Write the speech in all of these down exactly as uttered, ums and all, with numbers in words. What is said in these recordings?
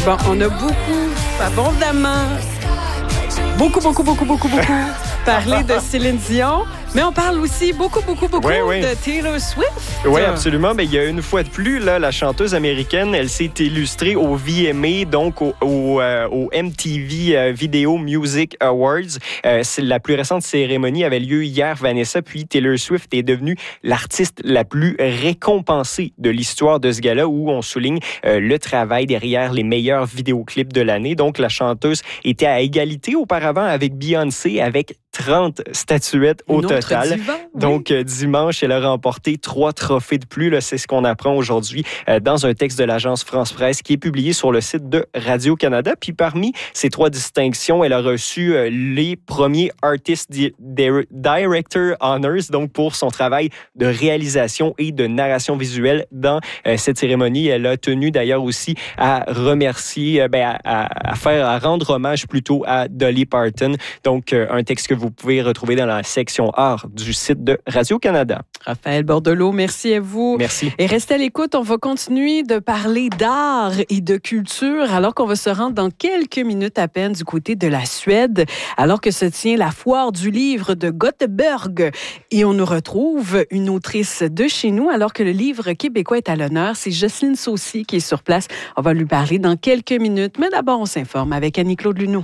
Bon, on a beaucoup, abondamment, beaucoup, beaucoup, beaucoup, beaucoup, beaucoup parlé de Céline Dion. Mais on parle aussi beaucoup, beaucoup, beaucoup oui, oui. de Taylor Swift. Oui, absolument. Mais il y a une fois de plus, là, la chanteuse américaine, elle s'est illustrée au V M A, donc au, au, euh, au M T V euh, Video Music Awards. Euh, c'est la plus récente cérémonie avait lieu hier, Vanessa. Puis Taylor Swift est devenue l'artiste la plus récompensée de l'histoire de ce gala, où on souligne euh, le travail derrière les meilleurs vidéoclips de l'année. Donc, la chanteuse était à égalité auparavant avec Beyoncé, avec trente statuettes au Une total. Diva, oui. Donc, euh, dimanche, elle a remporté trois trophées de plus. Là, c'est ce qu'on apprend aujourd'hui euh, dans un texte de l'agence France Presse qui est publié sur le site de Radio-Canada. Puis, parmi ces trois distinctions, elle a reçu euh, les premiers Artist Di- Di- Director Honors, donc pour son travail de réalisation et de narration visuelle dans euh, cette cérémonie. Elle a tenu d'ailleurs aussi à remercier, euh, ben, à, à, à faire, à rendre hommage plutôt à Dolly Parton. Donc, euh, un texte que vous pouvez retrouver dans la section art du site de Radio-Canada. Raphaël Bordelot, merci à vous. Merci. Et restez à l'écoute, on va continuer de parler d'art et de culture alors qu'on va se rendre dans quelques minutes à peine du côté de la Suède, alors que se tient la foire du livre de Göteborg. Et on nous retrouve une autrice de chez nous alors que le livre québécois est à l'honneur. C'est Jocelyne Saucy qui est sur place. On va lui parler dans quelques minutes. Mais d'abord, on s'informe avec Annie-Claude Luneau.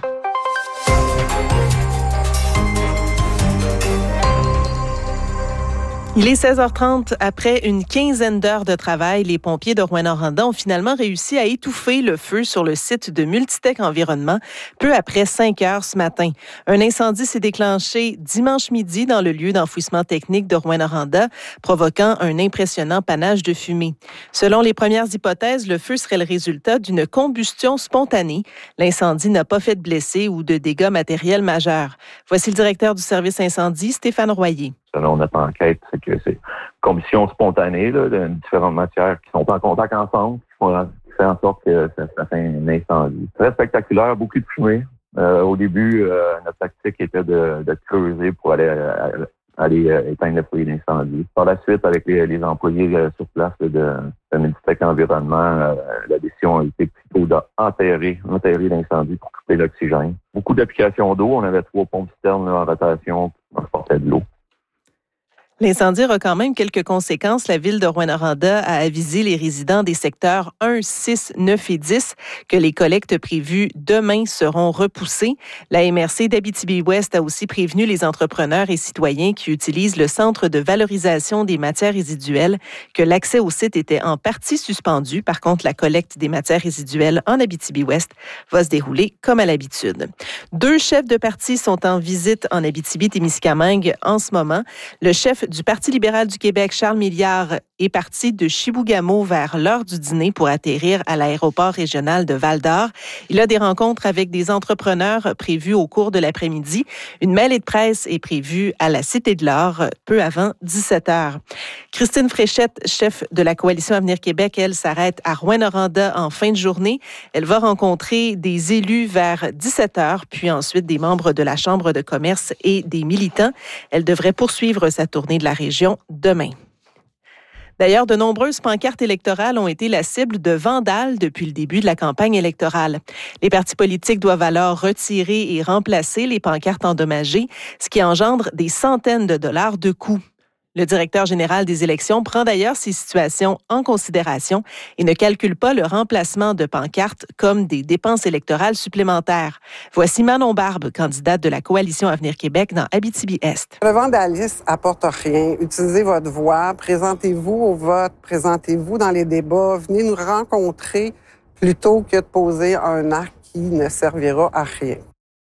Il est seize heures trente. Après une quinzaine d'heures de travail, les pompiers de Rouyn-Noranda ont finalement réussi à étouffer le feu sur le site de Multitech Environnement peu après cinq heures ce matin. Un incendie s'est déclenché dimanche midi dans le lieu d'enfouissement technique de Rouyn-Noranda, provoquant un impressionnant panache de fumée. Selon les premières hypothèses, le feu serait le résultat d'une combustion spontanée. L'incendie n'a pas fait de blessés ou de dégâts matériels majeurs. Voici le directeur du service incendie, Stéphane Royer. Selon notre enquête, c'est que c'est combustion spontanée là, de différentes matières qui sont en contact ensemble, qui, font, qui fait en sorte que ça, ça fait un incendie. Très spectaculaire, beaucoup de fumée. Euh, au début, euh, notre tactique était de, de creuser pour aller, euh, aller euh, éteindre le foyer d'incendie. Par la suite, avec les, les employés euh, sur place là, de, de Multitech Environnement, euh, la décision a été plutôt d'enterrer enterrer l'incendie pour couper l'oxygène. Beaucoup d'applications d'eau. On avait trois pompes citernes là, en rotation pour transporter de l'eau. L'incendie aura quand même quelques conséquences. La ville de Rouyn-Noranda a avisé les résidents des secteurs un, six, neuf et dix que les collectes prévues demain seront repoussées. La M R C d'Abitibi-Ouest a aussi prévenu les entrepreneurs et citoyens qui utilisent le centre de valorisation des matières résiduelles que l'accès au site était en partie suspendu. Par contre, la collecte des matières résiduelles en Abitibi-Ouest va se dérouler comme à l'habitude. Deux chefs de parti sont en visite en Abitibi-Témiscamingue en ce moment. Le chef du Parti libéral du Québec, Charles Milliard, est parti de Chibougamau vers l'heure du dîner pour atterrir à l'aéroport régional de Val-d'Or. Il a des rencontres avec des entrepreneurs prévues au cours de l'après-midi. Une mêlée de presse est prévue à la Cité de l'Or peu avant dix-sept heures. Christine Fréchette, chef de la Coalition Avenir Québec, elle s'arrête à Rouyn-Noranda en fin de journée. Elle va rencontrer des élus vers dix-sept heures, puis ensuite des membres de la Chambre de commerce et des militants. Elle devrait poursuivre sa tournée de la région demain. D'ailleurs, de nombreuses pancartes électorales ont été la cible de vandales depuis le début de la campagne électorale. Les partis politiques doivent alors retirer et remplacer les pancartes endommagées, ce qui engendre des centaines de dollars de coûts. Le directeur général des élections prend d'ailleurs ces situations en considération et ne calcule pas le remplacement de pancartes comme des dépenses électorales supplémentaires. Voici Manon Barbe, candidate de la Coalition Avenir Québec dans Abitibi-Est. Le vandalisme apporte rien. Utilisez votre voix, présentez-vous au vote, présentez-vous dans les débats, venez nous rencontrer plutôt que de poser un acte qui ne servira à rien.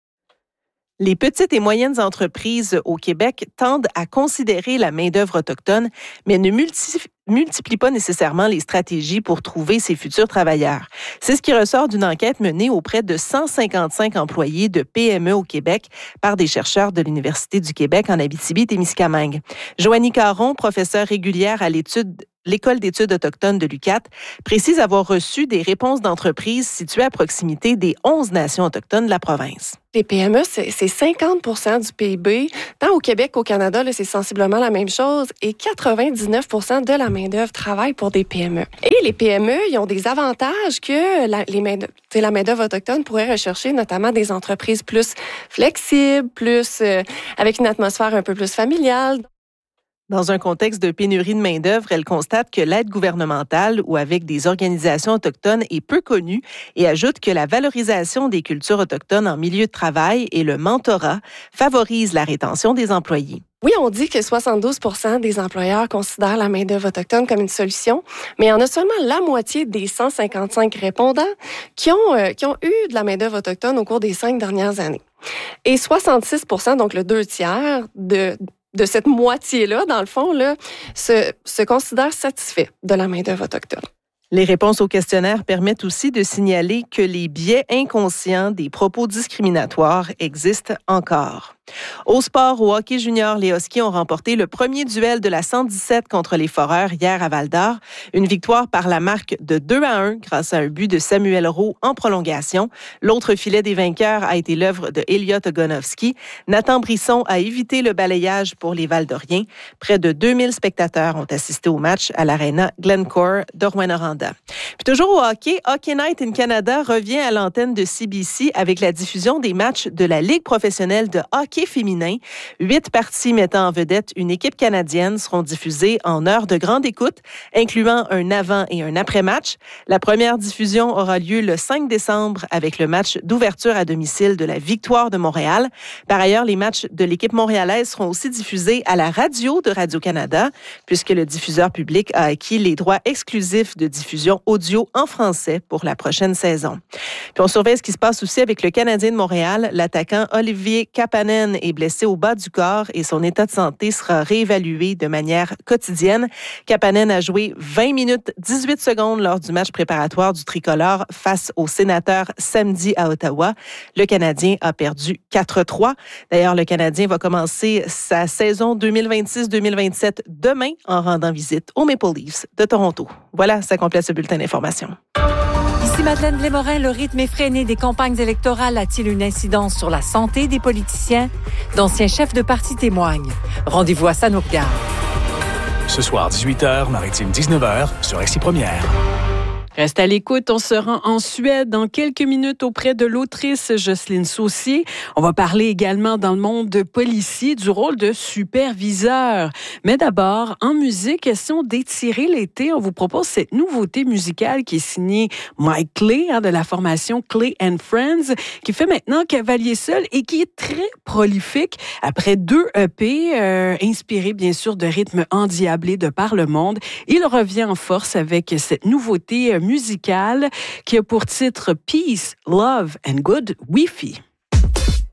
Les petites et moyennes entreprises au Québec tendent à considérer la main-d'œuvre autochtone, mais ne multi- multiplient pas nécessairement les stratégies pour trouver ces futurs travailleurs. C'est ce qui ressort d'une enquête menée auprès de cent cinquante-cinq employés de P M E au Québec par des chercheurs de l'Université du Québec en Abitibi-Témiscamingue. Joanie Caron, professeure régulière à l'étude l'École d'études autochtones de l'U Q A T précise avoir reçu des réponses d'entreprises situées à proximité des onze nations autochtones de la province. Les P M E, c'est, c'est cinquante pour cent du P I B. Tant au Québec qu'au Canada, là, c'est sensiblement la même chose. Et quatre-vingt-dix-neuf pour cent de la main-d'œuvre travaille pour des P M E. Et les P M E, ils ont des avantages que la, les main la main-d'œuvre autochtone pourrait rechercher, notamment des entreprises plus flexibles, plus euh, avec une atmosphère un peu plus familiale. Dans un contexte de pénurie de main-d'œuvre, elle constate que l'aide gouvernementale ou avec des organisations autochtones est peu connue et ajoute que la valorisation des cultures autochtones en milieu de travail et le mentorat favorisent la rétention des employés. Oui, on dit que soixante-douze pour cent des employeurs considèrent la main-d'œuvre autochtone comme une solution, mais il y en a seulement la moitié des cent cinquante-cinq répondants qui ont, euh, qui ont eu de la main-d'œuvre autochtone au cours des cinq dernières années. Et soixante-six pour cent, donc le deux tiers de de cette moitié-là, dans le fond, là, se, se considèrent satisfaits de la main-d'œuvre autochtone. Les réponses au questionnaire permettent aussi de signaler que les biais inconscients des propos discriminatoires existent encore. Au sport, au hockey junior, les Huskies ont remporté le premier duel de la cent dix-sept contre les Foreurs hier à Val-d'Or. Une victoire par la marque de deux à un grâce à un but de Samuel Rowe en prolongation. L'autre filet des vainqueurs a été l'œuvre de Elliot Ogonovski. Nathan Brisson a évité le balayage pour les Val-d'Oriens. Près de deux mille spectateurs ont assisté au match à l'Arena Glencore de Rouyn-Noranda. Puis toujours au hockey, Hockey Night in Canada revient à l'antenne de C B C avec la diffusion des matchs de la Ligue professionnelle de hockey féminin. Huit parties mettant en vedette une équipe canadienne seront diffusées en heure de grande écoute, incluant un avant et un après-match. La première diffusion aura lieu le cinq décembre avec le match d'ouverture à domicile de la Victoire de Montréal. Par ailleurs, les matchs de l'équipe montréalaise seront aussi diffusés à la radio de Radio-Canada, puisque le diffuseur public a acquis les droits exclusifs de diffusion audio en français pour la prochaine saison. Puis on surveille ce qui se passe aussi avec le Canadien de Montréal. L'attaquant Olivier Kapanen est blessé au bas du corps et son état de santé sera réévalué de manière quotidienne. Kapanen a joué vingt minutes dix-huit secondes lors du match préparatoire du tricolore face aux Sénateurs samedi à Ottawa. Le Canadien a perdu quatre à trois. D'ailleurs, le Canadien va commencer sa saison deux mille vingt-six deux mille vingt-sept demain en rendant visite aux Maple Leafs de Toronto. Voilà, ça complète ce bulletin d'information. Ici Madeleine Blais-Morin, le rythme effréné des campagnes électorales a-t-il une incidence sur la santé des politiciens? D'anciens chefs de parti témoignent. Rendez-vous à Ça nous regarde. Ce soir, dix-huit heures, Maritime dix-neuf heures, sur R C Première. Reste à l'écoute, on se rend en Suède dans quelques minutes auprès de l'autrice Jocelyne Saucier. On va parler également dans le monde de policier du rôle de superviseur. Mais d'abord, en musique, question d'étirer l'été, on vous propose cette nouveauté musicale qui est signée Mike Clay, hein, de la formation Clay and Friends, qui fait maintenant cavalier seul et qui est très prolifique après deux E P, euh, inspirés bien sûr de rythmes endiablés de par le monde. Il revient en force avec cette nouveauté musicale qui a pour titre Peace, Love and Good Wi-Fi.